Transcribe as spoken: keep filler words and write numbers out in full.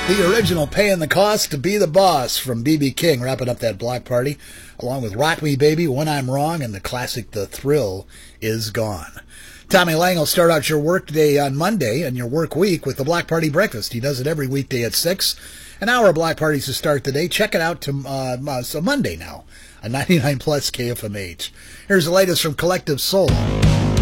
The original Paying the Cost to Be the Boss from B B King, wrapping up that block party, along with Rock Me Baby, When I'm Wrong, and the classic The Thrill Is Gone. Tommy Lang will start out your work day on Monday and your work week with the Block Party Breakfast. He does it every weekday at six. An hour of block parties to start the day. Check it out to uh, so Monday now on ninety-nine plus K F M H. Here's the latest from Collective Soul.